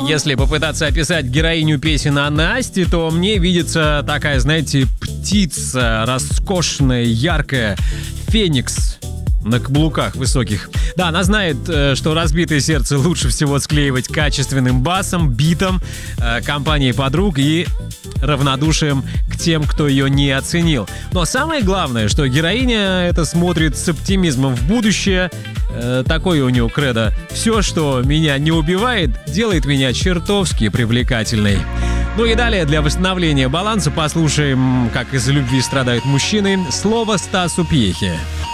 Если попытаться описать героиню песен о Насте, то мне видится такая, знаете, птица, роскошная, яркая, феникс на каблуках высоких. Да, она знает, что разбитое сердце лучше всего склеивать качественным басом, битом, компанией подруг и равнодушием к тем, кто ее не оценил. Но самое главное, что героиня это смотрит с оптимизмом в будущее. Такое у нее кредо. Все, что меня не убивает, делает меня чертовски привлекательной. Ну и далее для восстановления баланса послушаем, как из-за любви страдают мужчины, слово Стасу Пьехе.